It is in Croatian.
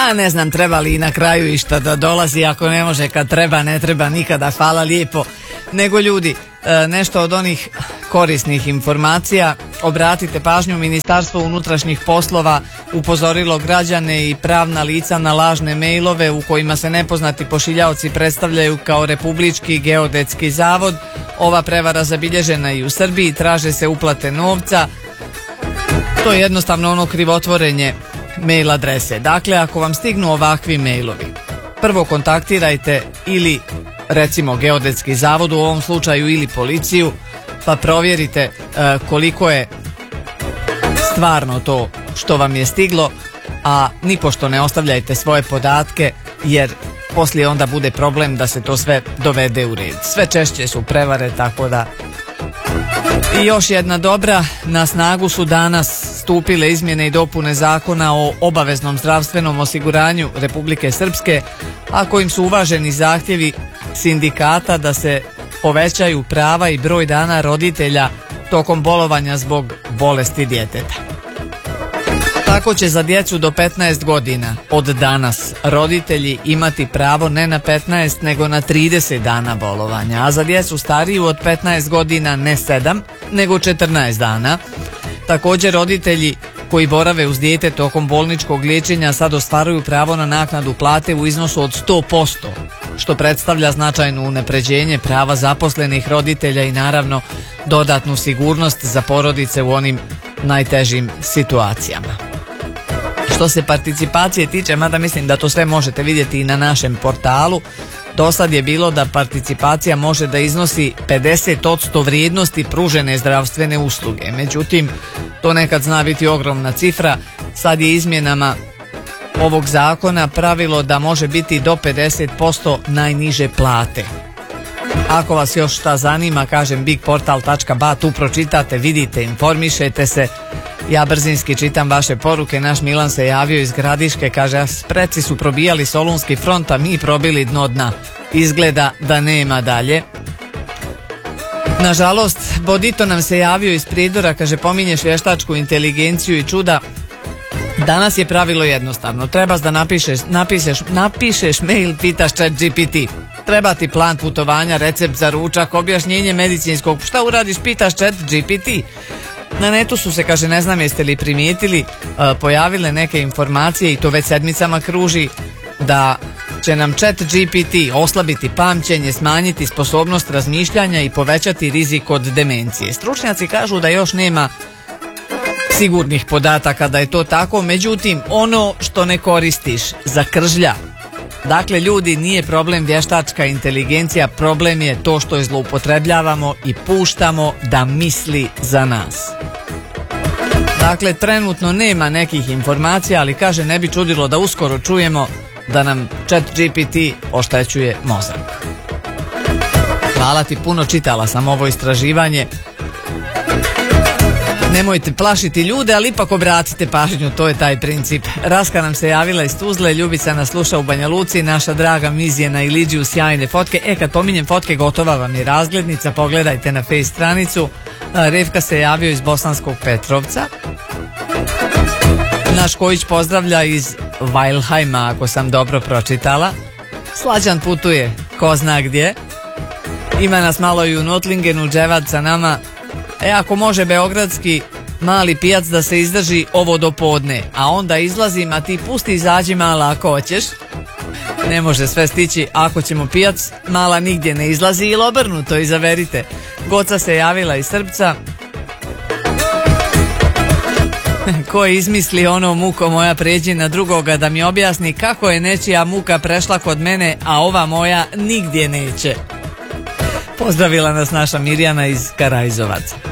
A ne znam, treba li i na kraju išta da dolazi, ako ne može, kad treba, ne treba nikada, hvala lijepo. Nego ljudi, nešto od onih korisnih informacija, obratite pažnju, Ministarstvo unutrašnjih poslova upozorilo građane i pravna lica na lažne mailove u kojima se nepoznati pošiljaoci predstavljaju kao Republički geodetski zavod. Ova prevara zabilježena i u Srbiji, traže se uplate novca. To je jednostavno ono krivotvorenje mail adrese. Dakle, ako vam stignu ovakvi mailovi, prvo kontaktirajte ili recimo Geodetski zavod u ovom slučaju ili policiju, pa provjerite koliko je stvarno to što vam je stiglo, a nipošto ne ostavljajte svoje podatke, jer poslije onda bude problem da se to sve dovede u red. Sve češće su prevare, tako da. I još jedna dobra, na snagu su danas stupile izmjene i dopune Zakona o obaveznom zdravstvenom osiguranju Republike Srpske, a kojim su uvaženi zahtjevi sindikata da se povećaju prava i broj dana roditelja tokom bolovanja zbog bolesti djeteta. Tako će za djecu do 15 godina od danas roditelji imati pravo ne na 15 nego na 30 dana bolovanja, a za djecu stariju od 15 godina ne 7 nego 14 dana. Također roditelji koji borave uz dijete tokom bolničkog liječenja sad ostvaruju pravo na naknadu plate u iznosu od 100%, što predstavlja značajno unapređenje prava zaposlenih roditelja i naravno dodatnu sigurnost za porodice u onim najtežim situacijama. Što se participacije tiče, mada mislim da to sve možete vidjeti i na našem portalu, do sad je bilo da participacija može da iznosi 50% vrijednosti pružene zdravstvene usluge. Međutim, to nekad zna biti ogromna cifra. Sad je izmjenama ovog zakona pravilo da može biti do 50% najniže plate. Ako vas još šta zanima, kažem bigportal.ba, tu pročitate, vidite, informišete se. Ja brzinski čitam vaše poruke. Naš Milan se javio iz Gradiške, kaže, spreci su probijali Solunski front, a mi probili dno dna. Izgleda da nema dalje. Nažalost, Bodito nam se javio iz Pridora, kaže, pominješ vještačku inteligenciju i čuda. Danas je pravilo jednostavno. Trebaš da napišeš mail, pitaš ChatGPT. Treba ti plan putovanja, recept za ručak, objašnjenje medicinskog. Šta uradiš, pitaš ChatGPT. Na netu su se, kaže, ne znam jeste li primijetili, pojavile neke informacije i to već sedmicama kruži da će nam ChatGPT oslabiti pamćenje, smanjiti sposobnost razmišljanja i povećati rizik od demencije. Stručnjaci kažu da još nema sigurnih podataka da je to tako, međutim ono što ne koristiš zakržlja. Dakle, ljudi, nije problem vještačka inteligencija, problem je to što je zloupotrebljavamo i puštamo da misli za nas. Dakle, trenutno nema nekih informacija, ali kaže, ne bi čudilo da uskoro čujemo da nam ChatGPT oštećuje mozak. Hvala ti puno, čitala sam ovo istraživanje. Nemojte plašiti ljude, ali ipak obratite pažnju, to je taj princip. Raska nam se javila iz Tuzle, Ljubica nas sluša u Banja Luci, naša draga Mizjena i Liđiju, sjajne fotke. Kad pominjem fotke, gotova vam je razglednica, pogledajte na face stranicu. Revka se javio iz Bosanskog Petrovca. Naš Kojić pozdravlja iz Weilheima, ako sam dobro pročitala. Slađan putuje, ko zna gdje. Ima nas malo i u Notlingenu, Dževad sa nama. Ako može beogradski mali pijac da se izdrži ovo do podne, a onda izlazim, a ti pusti izađi mala ako hoćeš. Ne može sve stići, ako ćemo pijac, mala nigdje ne izlazi, ili obrnuto, izaberite. Goca se javila iz Srpca. Ko je izmisli ono, muko moja pređi na drugoga, da mi objasni kako je nečija muka prešla kod mene, a ova moja nigdje neće. Pozdravila nas naša Mirjana iz Karajzovaca.